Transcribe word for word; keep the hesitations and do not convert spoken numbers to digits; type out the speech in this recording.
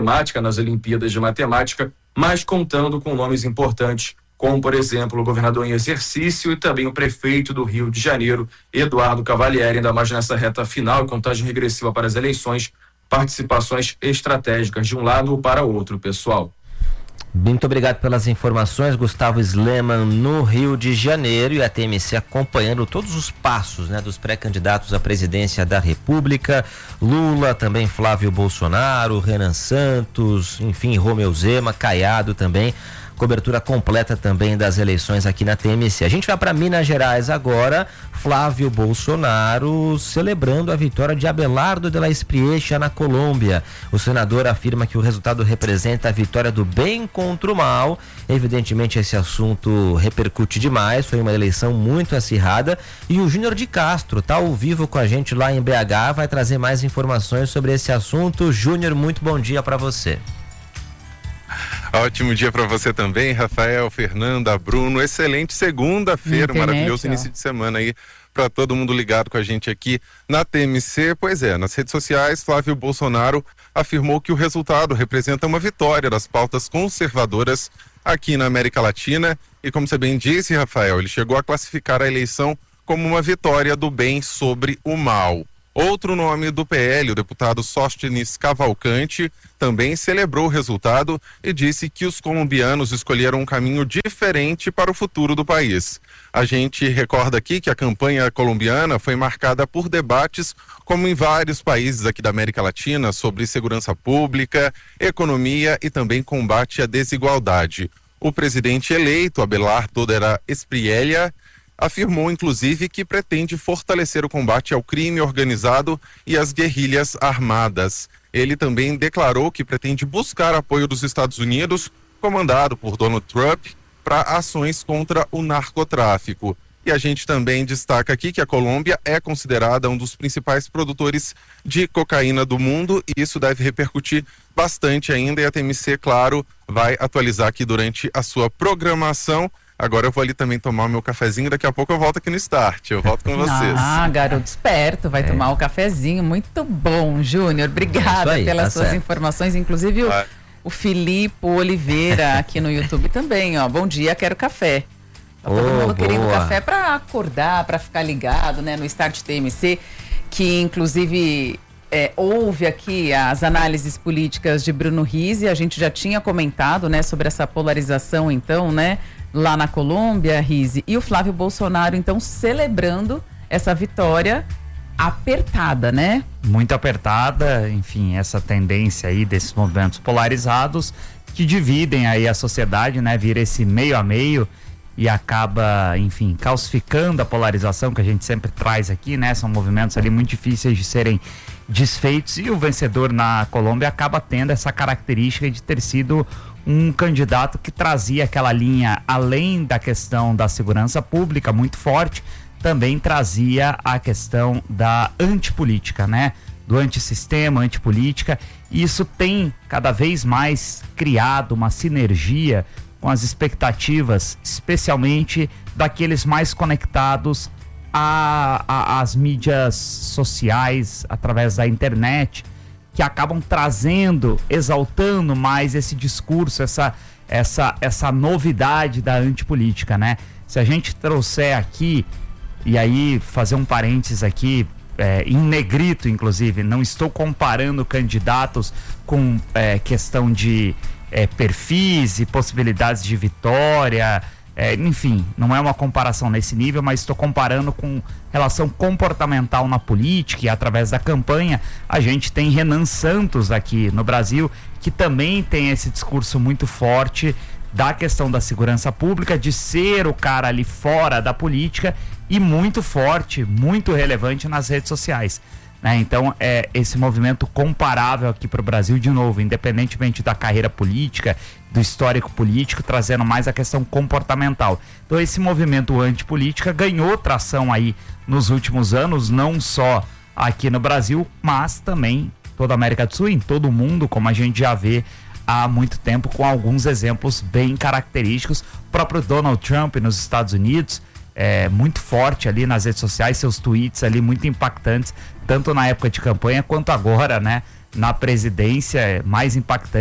matemática nas Olimpíadas de Matemática, mas contando com nomes importantes, como, por exemplo, o governador em exercício e também o prefeito do Rio de Janeiro, Eduardo Cavalieri, ainda mais nessa reta final, contagem regressiva para as eleições, participações estratégicas de um lado para o outro, pessoal. Muito obrigado pelas informações, Gustavo Sleman, no Rio de Janeiro, e a T M C acompanhando todos os passos, né, dos pré-candidatos à presidência da República, Lula, também Flávio Bolsonaro, Renan Santos, enfim, Romeu Zema, Caiado também. Cobertura completa também das eleições aqui na T M C. A gente vai para Minas Gerais agora. Flávio Bolsonaro celebrando a vitória de Abelardo de la Espriella na Colômbia. O senador afirma que o resultado representa a vitória do bem contra o mal. Evidentemente esse assunto repercute demais, foi uma eleição muito acirrada, e o Júnior de Castro está ao vivo com a gente lá em B H, vai trazer mais informações sobre esse assunto. Júnior, muito bom dia para você. Ótimo dia para você também, Rafael, Fernanda, Bruno. Excelente segunda-feira, maravilhoso início de semana aí para todo mundo ligado com a gente aqui na T M C. Pois é, nas redes sociais, Flávio Bolsonaro afirmou que o resultado representa uma vitória das pautas conservadoras aqui na América Latina. E como você bem disse, Rafael, ele chegou a classificar a eleição como uma vitória do bem sobre o mal. Outro nome do P L, o deputado Sóstenes Cavalcante, também celebrou o resultado e disse que os colombianos escolheram um caminho diferente para o futuro do país. A gente recorda aqui que a campanha colombiana foi marcada por debates, como em vários países aqui da América Latina, sobre segurança pública, economia e também combate à desigualdade. O presidente eleito, Abelardo de la Espriella, afirmou, inclusive, que pretende fortalecer o combate ao crime organizado e às guerrilhas armadas. Ele também declarou que pretende buscar apoio dos Estados Unidos, comandado por Donald Trump, para ações contra o narcotráfico. E a gente também destaca aqui que a Colômbia é considerada um dos principais produtores de cocaína do mundo, e isso deve repercutir bastante ainda, e a T M C, claro, vai atualizar aqui durante a sua programação. Agora eu vou ali também tomar o meu cafezinho, daqui a pouco eu volto aqui no Start, eu volto com vocês. Ah, garoto esperto, vai é. tomar o cafezinho, muito bom, Júnior, obrigada aí, pelas tá suas certo. informações, inclusive o, o Filipe Oliveira aqui no YouTube também, ó, bom dia, quero café. Tá todo oh, mundo querendo boa. café para acordar, para ficar ligado, né, no Start T M C, que inclusive é, houve aqui as análises políticas de Bruno Rizzi, a gente já tinha comentado, né, sobre essa polarização, então, né, lá na Colômbia, Rizzi, e o Flávio Bolsonaro, então, celebrando essa vitória apertada, né? Muito apertada, enfim, essa tendência aí desses movimentos polarizados que dividem aí a sociedade, né? Vira esse meio a meio e acaba, enfim, calcificando a polarização que a gente sempre traz aqui, né? São movimentos ali muito difíceis de serem desfeitos, e o vencedor na Colômbia acaba tendo essa característica de ter sido um candidato que trazia aquela linha, além da questão da segurança pública muito forte, também trazia a questão da antipolítica, né? Do antissistema, antipolítica. E isso tem cada vez mais criado uma sinergia com as expectativas, especialmente daqueles mais conectados a, a, às mídias sociais, através da internet, que acabam trazendo, exaltando mais esse discurso, essa, essa, essa novidade da antipolítica, né? Se a gente trouxer aqui, e aí fazer um parênteses aqui, é, em negrito, inclusive, não estou comparando candidatos com é, questão de é, perfis e possibilidades de vitória, é, enfim, não é uma comparação nesse nível, mas estou comparando com relação comportamental na política, e através da campanha a gente tem Renan Santos aqui no Brasil, que também tem esse discurso muito forte da questão da segurança pública, de ser o cara ali fora da política, e muito forte, muito relevante nas redes sociais, né? Então é esse movimento comparável aqui para o Brasil, de novo, independentemente da carreira política, do histórico político, trazendo mais a questão comportamental. Então esse movimento antipolítica ganhou tração aí nos últimos anos, não só aqui no Brasil, mas também toda a América do Sul, em todo o mundo, como a gente já vê há muito tempo, com alguns exemplos bem característicos. O próprio Donald Trump nos Estados Unidos, é muito forte ali nas redes sociais, seus tweets ali muito impactantes, tanto na época de campanha quanto agora, né, na presidência é mais impactante